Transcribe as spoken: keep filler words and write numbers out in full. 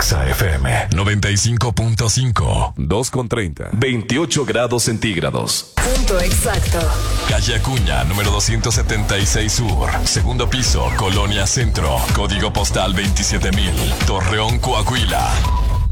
Exa F M noventa y cinco punto cinco. dos con treinta. veintiocho grados centígrados. Punto exacto. Calle Acuña, número doscientos setenta y seis Sur. Segundo piso, Colonia Centro. Código postal veintisiete mil. Torreón, Coahuila.